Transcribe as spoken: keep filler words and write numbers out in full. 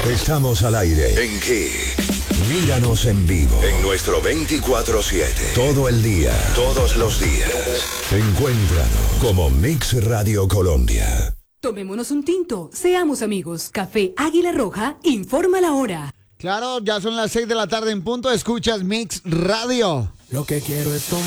Estamos al aire. ¿En qué? Míranos en vivo. En nuestro veinticuatro siete. Todo el día. Todos los días. Encuéntranos como Mix Radio Colombia. Tomémonos un tinto. Seamos amigos. Café Águila Roja informa la hora. Claro, ya son las seis de la tarde en punto. Escuchas Mix Radio. Lo que quiero es tomar.